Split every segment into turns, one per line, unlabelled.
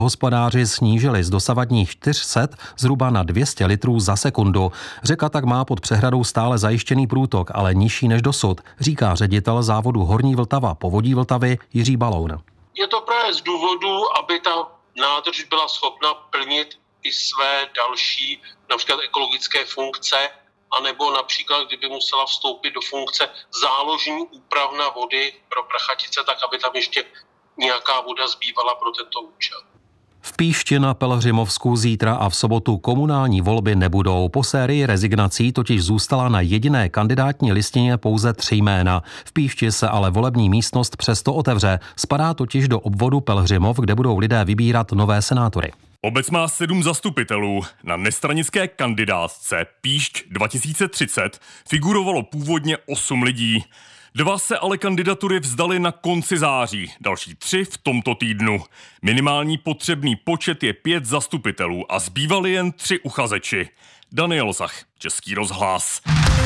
Hospodáři snížili z dosavadních 400 zhruba na 200 litrů za sekundu. Řeka tak má pod přehradou stále zajištěný průtok, ale nižší než dosud, říká ředitel závodu Horní Vltava Povodí Vltavy Jiří Baloun.
Je to právě z důvodu, aby ta nádrž byla schopna plnit i své další, například ekologické funkce, anebo například, kdyby musela vstoupit do funkce záložní úpravna vody pro Prachatice, tak aby tam ještě nějaká voda zbývala pro tento účel.
V Píšti na Pelhřimovsku zítra a v sobotu komunální volby nebudou. Po sérii rezignací totiž zůstala na jediné kandidátní listině pouze 3 jména. V Píšti se ale volební místnost přesto otevře. Spadá totiž do obvodu Pelhřimov, kde budou lidé vybírat nové senátory.
Obec má 7 zastupitelů. Na nestranické kandidátce Píšť 2030 figurovalo původně 8 lidí. 2 se ale kandidatury vzdali na konci září, další 3 v tomto týdnu. Minimální potřebný počet je 5 zastupitelů a zbývali jen 3 uchazeči. Daniel Zach, Český rozhlas.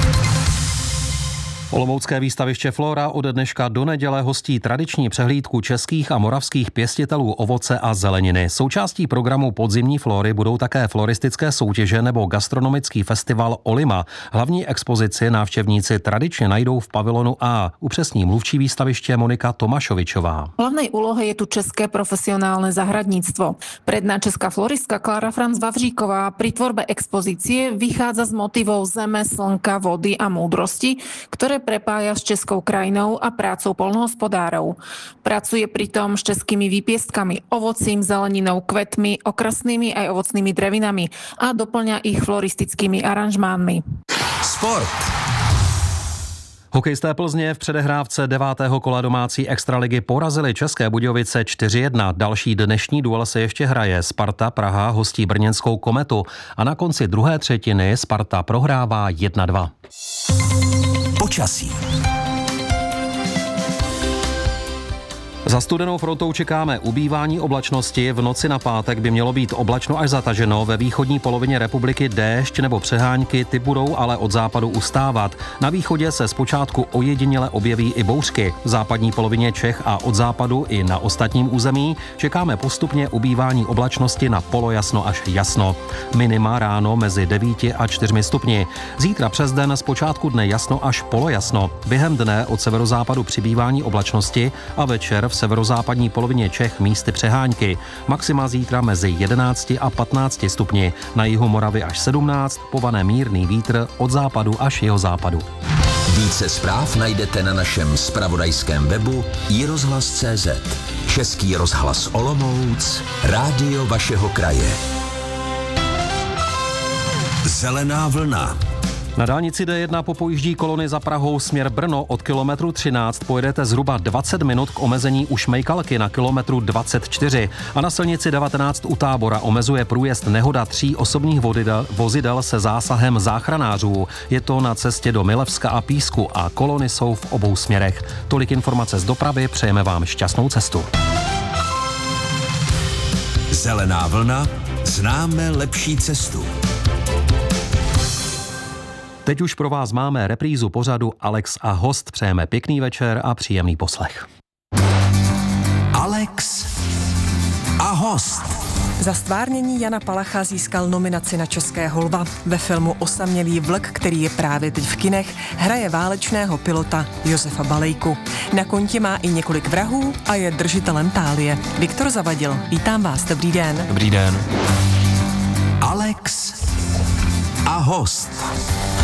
Olomoucké výstaviště Flora ode dneška do neděle hostí tradiční přehlídku českých a moravských pěstitelů ovoce a zeleniny. Součástí programu podzimní Flory budou také floristické soutěže nebo gastronomický festival Olima. Hlavní expozici návštěvníci tradičně najdou v pavilonu A. Upřesní mluvčí výstaviště Monika Tomášovičová.
V hlavnej úlohe je tu české profesionálne zahradníctvo. Predná česká floristka Klára Franz Vavříková pri tvorbe expozície vychádza z motivov zeme, slnka, vody a múdrosti, ktoré prepája s českou krajinou a prácou poľnohospodárov. Pracuje pritom s českými výpiestkami, ovocím, zeleninou, kvetmi, okrasnými aj ovocnými drevinami a doplňa ich floristickými aranžmánmi.
Sport.
Hokejisté Plzně v předehrávce 9. kola domácí extraligy porazili České Budějovice 4-1. Další dnešní duel se ještě hraje. Sparta Praha hostí brněnskou Kometu a na konci druhé třetiny Sparta prohrává 1-2.
Počasí.
Za studenou frontou čekáme ubývání oblačnosti. V noci na pátek by mělo být oblačno až zataženo. Ve východní polovině republiky déšť nebo přehánky, ty budou ale od západu ustávat. Na východě se zpočátku ojediněle objeví i bouřky. V západní polovině Čech a od západu i na ostatním území čekáme postupně ubývání oblačnosti na polojasno až jasno. Minima ráno mezi 9 a 4 stupni. Zítra přes den zpočátku dne jasno až polojasno. Během dne od severozápadu přibývání oblačnosti a večer v severozápadní polovině Čech místy přehánky. Maxima zítra mezi 11 a 15 stupni. Na jihu Moravy až 17, povane mírný vítr od západu až jihozápadu.
Více zpráv najdete na našem zpravodajském webu iRozhlas.cz. Český rozhlas Olomouc, rádio vašeho kraje. Zelená vlna.
Na dálnici D1 popojíždí kolony za Prahou směr Brno od kilometru 13 pojedete zhruba 20 minut k omezení u Šmejkalky na kilometru 24 a na silnici 19 u Tábora omezuje průjezd nehoda 3 osobních vozidel se zásahem záchranářů. Je to na cestě do Milevska a Písku a kolony jsou v obou směrech. Tolik informace z dopravy, přejeme vám šťastnou cestu.
Zelená vlna, známe lepší cestu.
Teď už pro vás máme reprízu pořadu Alex a host. Přejeme pěkný večer a příjemný poslech.
Alex a host.
Za stvárnění Jana Palacha získal nominaci na Českého lva. Ve filmu Osamělý vlk, který je právě teď v kinech, hraje válečného pilota Josefa Balejku. Na kontě má i několik vrahů a je držitelem tálie. Viktor Zavadil, vítám vás, dobrý den.
Dobrý den.
Alex a host.